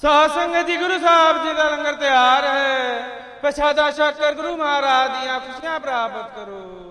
ਸਾਧ ਸੰਗਤ ਜੀ, ਗੁਰੂ ਸਾਹਿਬ ਜੀ ਦਾ ਲੰਗਰ ਤਿਆਰ ਹੈ। ਪ੍ਰਸ਼ਾਦਾ ਛਕ ਕਰ ਗੁਰੂ ਮਹਾਰਾਜ ਦੀਆਂ ਖੁਸ਼ੀਆਂ ਪ੍ਰਾਪਤ ਕਰੋ।